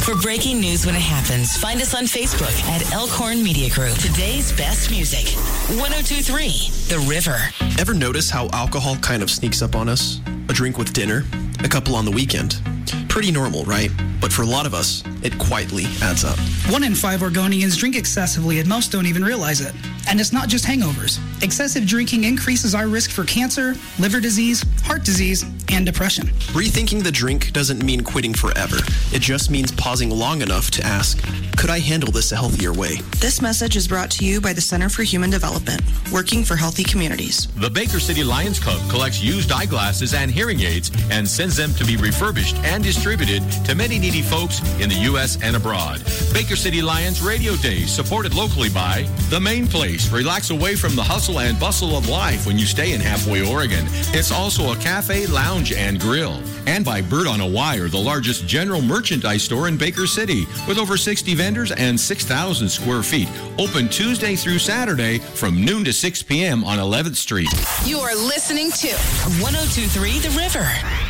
For breaking news when it happens, find us on Facebook at Elkhorn Media Group. Today's best music. 102.3 The River. Ever notice how alcohol kind of sneaks up on us? A drink with dinner, a couple on the weekend. Pretty normal, right? But for a lot of us, it quietly adds up. 1 in 5 Oregonians drink excessively, and most don't even realize it. And it's not just hangovers. Excessive drinking increases our risk for cancer, liver disease, heart disease, and depression. Rethinking the drink doesn't mean quitting forever. It just means pausing long enough to ask, could I handle this a healthier way? This message is brought to you by the Center for Human Development, working for healthy communities. The Baker City Lions Club collects used eyeglasses and hearing aids and sends them to be refurbished and distributed to many needy folks in the U.S. and abroad. Baker City Lions Radio Day, supported locally by The Main Place. Relax away from the hustle and bustle of life when you stay in Halfway, Oregon. It's also a cafe, lounge, and grill. And by Bird on a Wire, the largest general merchandise store in Baker City, with over 60 vendors and 6,000 square feet. Open Tuesday through Saturday from noon to 6 p.m. on 11th Street. You're listening to 102.3 The River.